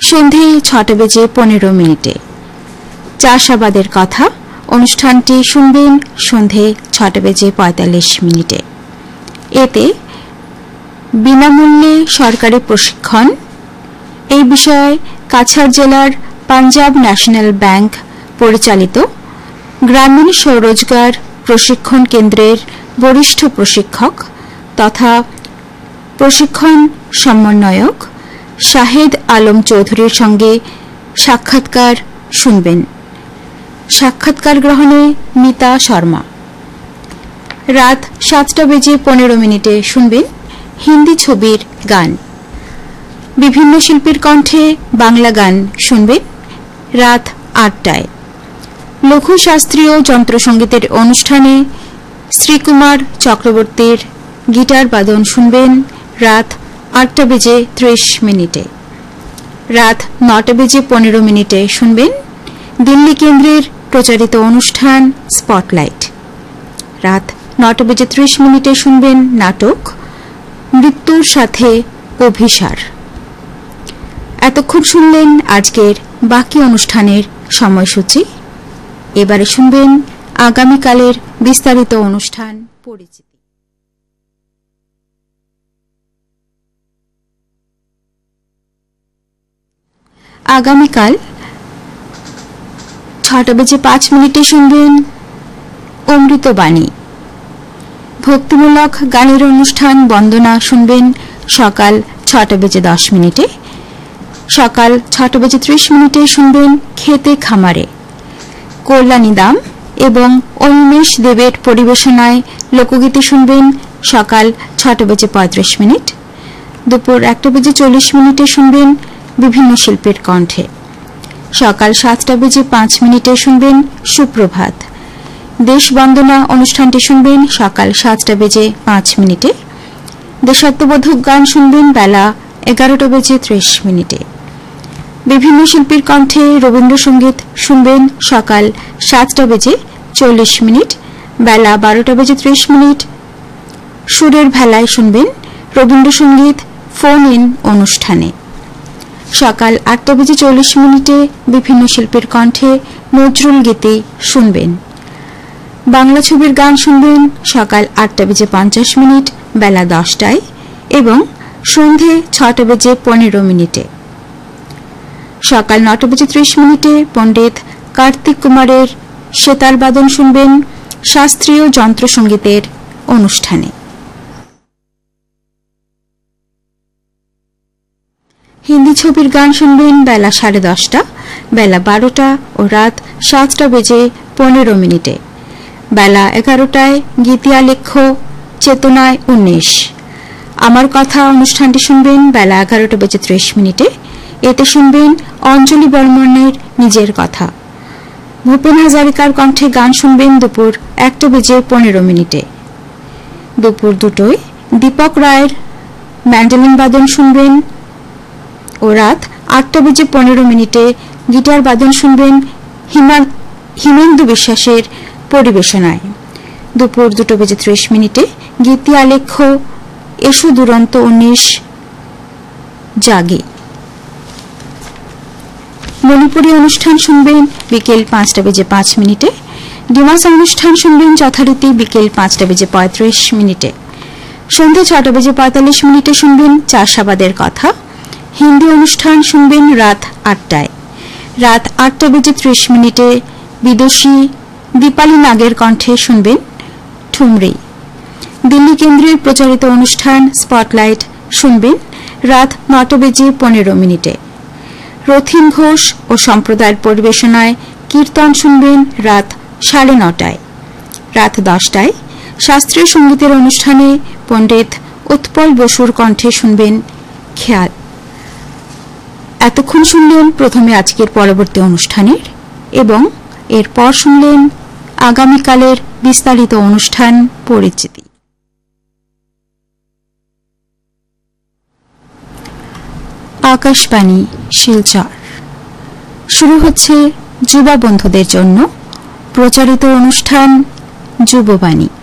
সন্ধে 6:15 চাষাবাদের কথা অনুষ্ঠানটি শুনবেন সন্ধে 6:45। এতে বিনামূল্যে সরকারি প্রশিক্ষণ এই বিষয়ে কাছাড় জেলার পাঞ্জাব ন্যাশনাল ব্যাংক পরিচালিত গ্রামীণ স্বরোজগার প্রশিক্ষণ কেন্দ্রের বরিষ্ঠ প্রশিক্ষক তথা প্রশিক্ষণ সমন্বয়ক শাহেদ আলম চৌধুরীর সঙ্গে সাক্ষাৎকার শুনবেন। সাক্ষাৎকার গ্রহণে মিতা শর্মা। রাত 7:15 শুনবেন হিন্দি ছবির গান। বিভিন্ন শিল্পীর কণ্ঠে বাংলা গান শুনবেন রাত 8টায়। লঘু শাস্ত্রীয় যন্ত্রসঙ্গীতের অনুষ্ঠানে শ্রীকুমার চক্রবর্তীর গিটার বাদন শুনবেন রাত 8:30। রাত 9:15 শুনবেন দিল্লি কেন্দ্রের প্রচারিত অনুষ্ঠান স্পটলাইট। রাত 9:30 শুনবেন নাটক মৃত্যুর সাথে অভিসার। এতক্ষণ শুনলেন আজকের বাকি অনুষ্ঠানের সময়সূচি। এবারে শুনবেন আগামীকালের বিস্তারিত অনুষ্ঠান পরিচিতি। আগামীকাল 6:05 শুনবেন অমৃতবাণী। ভক্তিমূলক গানের অনুষ্ঠান বন্দনা শুনবেন সকাল 6:10। সকাল 6:30 শুনবেন খেতে খামারে কল্যাণী দাম এবং অনিমেষ দেবের পরিবেশনায় লোকগীতি শুনবেন সকাল 6:35। দুপুর 1:40 শুনবেন বিভিন্ন শিল্পীর কণ্ঠে। সকাল 7:05 শুনবেন সুপ্রভাত। দেশবন্দনা অনুষ্ঠানটি শুনবেন সকাল 7:05। দেশাত্মবোধক গান শুনবেন বেলা 11:30। বিভিন্ন শিল্পীর কণ্ঠে রবীন্দ্রসঙ্গীত শুনবেন সকাল 7:40। বেলা 12:30। সুরের ভেলায় শুনবেন রবীন্দ্রসঙ্গীত ফোন ইন অনুষ্ঠানে। সকাল 8:40 বিভিন্ন শিল্পীর কণ্ঠে নজরুল গীতি শুনবেন। বাংলা ছবির গান শুনবেন সকাল 8:50 বেলা 10টায় এবং সন্ধে 6:15। সকাল 9:30 পণ্ডিত কার্তিক কুমারের সেতার বাদন শুনবেন শাস্ত্রীয় যন্ত্রসঙ্গীতের অনুষ্ঠানে। হিন্দি ছবির গান শুনবেন বেলা 10:30, বেলা 12টা ও রাত 7:15। বেলা 11টায় গীতিয়ালেখ্য চেতনায় 19। আমার কথা অনুষ্ঠানটি শুনবেন বেলা 11:30। এতে শুনবেন অঞ্জলি বর্মনের নিজের কথা। ভূপেন হাজারিকার কণ্ঠে গান শুনবেন দুপুর 1:15। দুপুর 2টায় দীপক রায়ের ম্যান্ডোলিন বাদন শুনবেন ও রাত 8:15 গিটার বাদন শুনবেন হিমেন্দু বিশ্বাসের পরিবেশনায়। দুপুর 2:30 গীতিয়ালেখ্য এসো দুরন্ত 19 জাগে। মণিপুরী অনুষ্ঠান শুনবেন বিকেল 5:05। ডিমাসা অনুষ্ঠান শুনবেন যথারীতি বিকেল 5:35। সন্ধ্যে 6:45 শুনবেন চাষাবাদের কথা। হিন্দি অনুষ্ঠান শুনবেন রাত 8টায়। রাত 8:30 বিদেশি দীপালি নাগের কণ্ঠে শুনবেন ঠুমরি। দিল্লি কেন্দ্রের প্রচারিত অনুষ্ঠান স্পটলাইট শুনবেন রাত 9:15। রথিন ঘোষ ও সম্প্রদায়ের পরিবেশনায় কীর্তন শুনবেন রাত 9:30। রাত 10টায় শাস্ত্রীয় সঙ্গীতের অনুষ্ঠানে পণ্ডিত উৎপল বসুর কণ্ঠে শুনবেন খেয়াল। এতক্ষণ শুনলেন প্রথমে আজকের পরবর্তী অনুষ্ঠানের এবং এরপর শুনলেন আগামীকালের বিস্তারিত অনুষ্ঠান পরিচিতি। আকাশবাণী শিলচর। শুরু হচ্ছে যুবা বন্ধুদের জন্য প্রচারিত অনুষ্ঠান যুববাণী।